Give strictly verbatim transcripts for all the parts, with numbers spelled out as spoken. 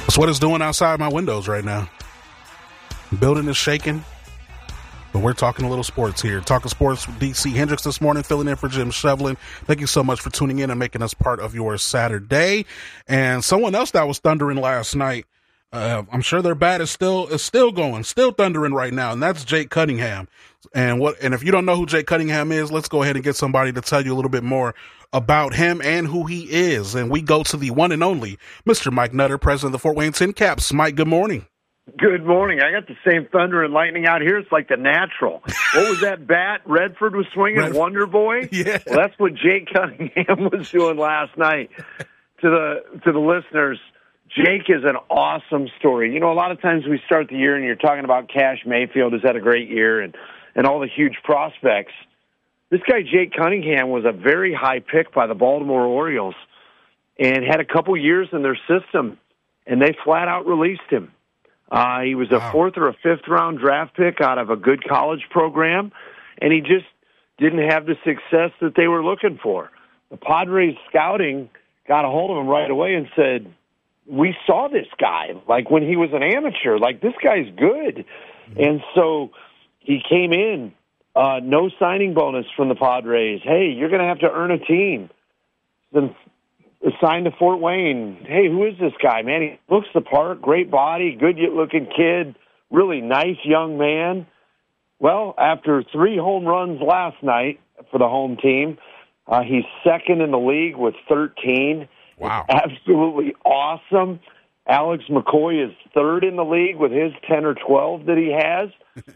That's what it's doing outside my windows right now. The building is shaking, but we're talking a little sports here. Talking sports with D C Hendricks this morning, filling in for Jim Shevlin. Thank you so much for tuning in and making us part of your Saturday. And someone else that was thundering last night, uh, I'm sure their bat is still is still going, still thundering right now, and that's Jake Cunningham. And what? And if you don't know who Jake Cunningham is, let's go ahead and get somebody to tell you a little bit more about him and who he is. And we go to the one and only Mister Mike Nutter, president of the Fort Wayne Tin Caps. Mike, good morning. Good morning. I got the same thunder and lightning out here. It's like the natural. What was that bat Redford was swinging? Redford. Wonder Boy? Yeah. Well, that's what Jake Cunningham was doing last night. To the to the listeners, Jake is an awesome story. You know, a lot of times we start the year and you're talking about Cash Mayfield has had a great year and, and all the huge prospects. This guy, Jake Cunningham, was a very high pick by the Baltimore Orioles and had a couple years in their system, and they flat out released him. Uh, he was a wow. fourth or a fifth round draft pick out of a good college program, and he just didn't have the success that they were looking for. The Padres scouting got a hold of him right away and said, we saw this guy, like when he was an amateur, like this guy's good. Mm-hmm. And so he came in, uh, no signing bonus from the Padres. Hey, you're going to have to earn a team. Then assigned to Fort Wayne. Hey, who is this guy, man? He looks the part, great body, good-looking kid, really nice young man. Well, after three home runs last night for the home team, uh, he's second in the league with thirteen. Wow. It's absolutely awesome. Alex McCoy is third in the league with his ten or twelve that he has.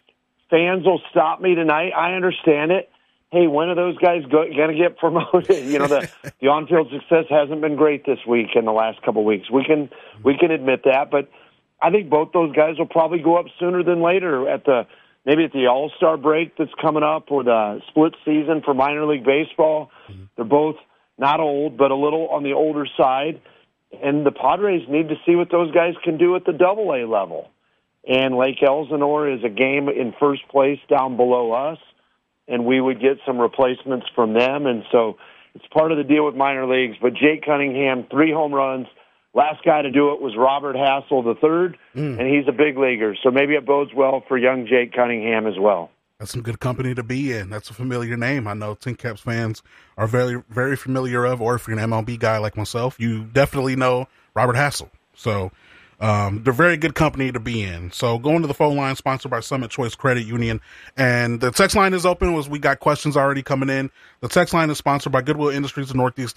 Fans will stop me tonight. I understand it. Hey, when are those guys going to get promoted? You know, the, the on-field success hasn't been great this week in the last couple of weeks. We can we can admit that, but I think both those guys will probably go up sooner than later at the maybe at the All-Star break that's coming up or the split season for minor league baseball. Mm-hmm. They're both not old, but a little on the older side, and the Padres need to see what those guys can do at the Double A level. And Lake Elsinore is a game in first place down below us, and we would get some replacements from them. And so it's part of the deal with minor leagues. But Jake Cunningham, three home runs. Last guy to do it was Robert Hassel the third, mm. and he's a big leaguer. So maybe it bodes well for young Jake Cunningham as well. That's some good company to be in. That's a familiar name. I know Tin Caps fans are very, very familiar of, or if you're an M L B guy like myself, you definitely know Robert Hassel. So Um, they're very good company to be in. So going to the phone line, sponsored by Summit Choice Credit Union. And the text line is open as we got questions already coming in. The text line is sponsored by Goodwill Industries of Northeast